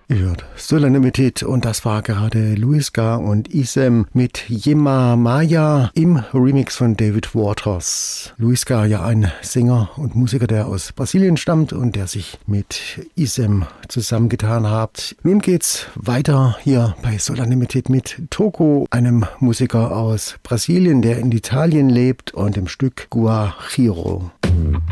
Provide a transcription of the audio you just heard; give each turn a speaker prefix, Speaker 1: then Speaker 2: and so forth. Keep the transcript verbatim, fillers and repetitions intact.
Speaker 1: Ihr hört Solanimität und das war gerade Luis Gar und Isem mit Yema Maya im Remix von David Waters. Luis Gar, ja ein Sänger und Musiker, der aus Brasilien stammt und der sich mit Isem zusammengetan hat. Nun geht's weiter hier bei Solanimität mit Toko, einem Musiker aus Brasilien, der in Italien lebt und im Stück Guajiro.